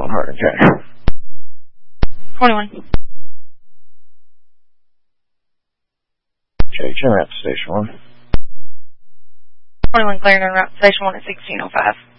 on Hardin County? 21. Okay, turn around to Station 1. 21 clearing on route Station 1 at 1605.